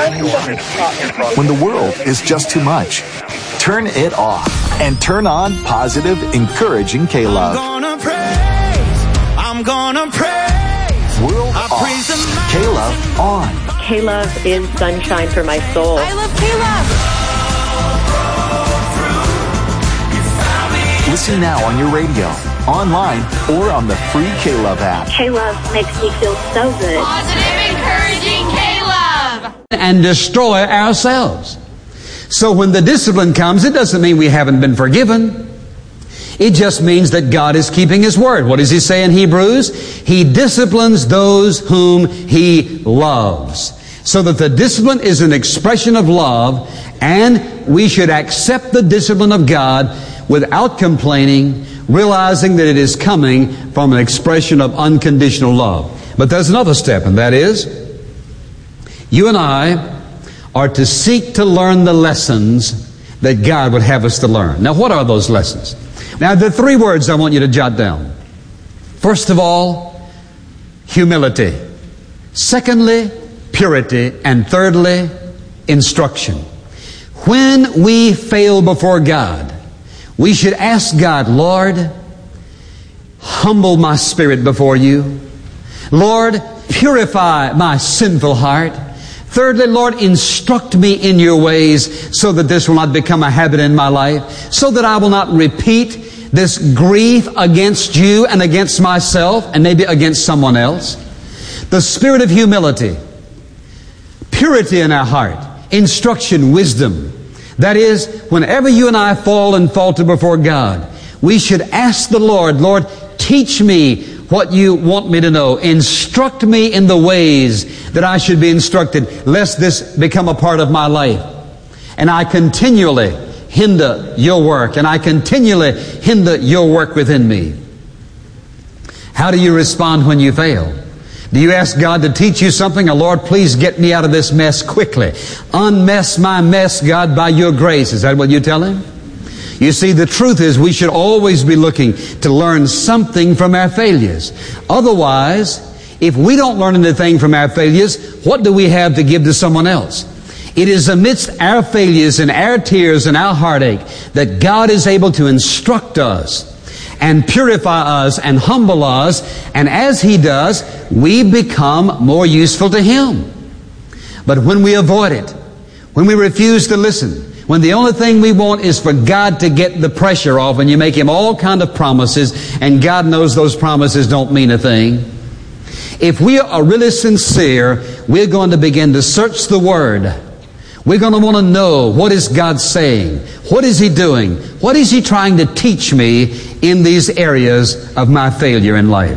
When the world is just too much, turn it off and turn on positive, encouraging K-Love. I'm gonna praise. World off. K-Love on. K-Love is sunshine for my soul. I love K-Love. Listen now on your radio, online, or on the free K-Love app. K-Love makes me feel so good. Positive, encouraging K-Love. And destroy ourselves. So when the discipline comes, it doesn't mean we haven't been forgiven. It just means that God is keeping His word. What does He say in Hebrews? He disciplines those whom He loves. So that the discipline is an expression of love, and we should accept the discipline of God without complaining, realizing that it is coming from an expression of unconditional love. But there's another step, and that is, you and I are to seek to learn the lessons that God would have us to learn. Now, what are those lessons? Now, there are three words I want you to jot down. First of all, humility. Secondly, purity. And thirdly, instruction. When we fail before God, we should ask God, Lord, humble my spirit before you. Lord, purify my sinful heart. Thirdly, Lord, instruct me in your ways so that this will not become a habit in my life, so that I will not repeat this grief against you and against myself and maybe against someone else. The spirit of humility, purity in our heart, instruction, wisdom. That is, whenever you and I fall and falter before God, we should ask the Lord, Lord, teach me what you want me to know. Instruct me in the ways that I should be instructed, lest this become a part of my life. And I continually hinder your work, and I continually hinder your work within me. How do you respond when you fail? Do you ask God to teach you something? Or, Lord, please get me out of this mess quickly. Unmess my mess, God, by your grace. Is that what you tell Him? You see, the truth is we should always be looking to learn something from our failures. Otherwise, if we don't learn anything from our failures, what do we have to give to someone else? It is amidst our failures and our tears and our heartache that God is able to instruct us and purify us and humble us. And as He does, we become more useful to Him. But when we avoid it, when we refuse to listen, when the only thing we want is for God to get the pressure off, and you make Him all kind of promises, and God knows those promises don't mean a thing. If we are really sincere, we're going to begin to search the Word. We're going to want to know, what is God saying? What is He doing? What is He trying to teach me in these areas of my failure in life?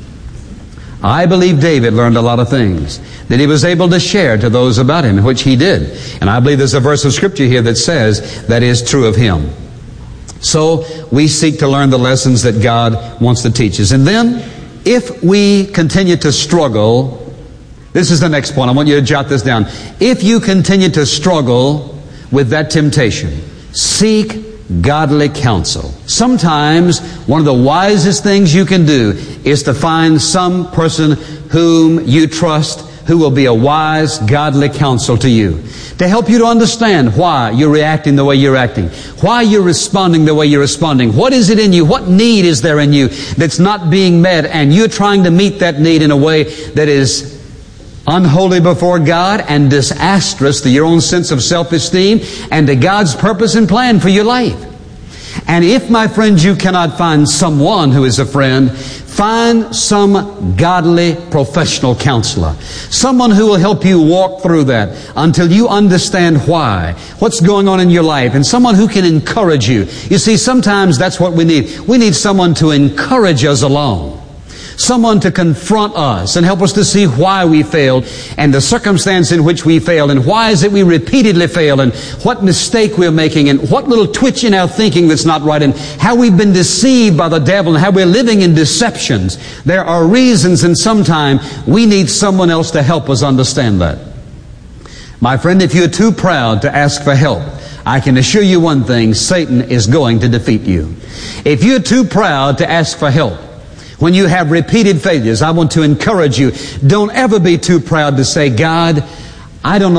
I believe David learned a lot of things that he was able to share to those about him, which he did. And I believe there's a verse of Scripture here that says that is true of him. So we seek to learn the lessons that God wants to teach us. And then, if we continue to struggle, this is the next point. I want you to jot this down. If you continue to struggle with that temptation, seek godly counsel. Sometimes one of the wisest things you can do is to find some person whom you trust, who will be a wise, godly counsel to you, to help you to understand why you're reacting the way you're acting, why you're responding the way you're responding. What is it in you? What need is there in you that's not being met, and you're trying to meet that need in a way that is unholy before God and disastrous to your own sense of self-esteem and to God's purpose and plan for your life. And if, my friends, you cannot find someone who is a friend, find some godly professional counselor. Someone who will help you walk through that until you understand why, what's going on in your life, and someone who can encourage you. You see, sometimes that's what we need. We need someone to encourage us along. Someone to confront us and help us to see why we failed and the circumstance in which we failed, and why is it we repeatedly fail, and what mistake we're making, and what little twitch in our thinking that's not right, and how we've been deceived by the devil, and how we're living in deceptions. There are reasons, and sometimes we need someone else to help us understand that. My friend, if you're too proud to ask for help, I can assure you one thing: Satan is going to defeat you. If you're too proud to ask for help, when you have repeated failures, I want to encourage you, don't ever be too proud to say, God, I don't know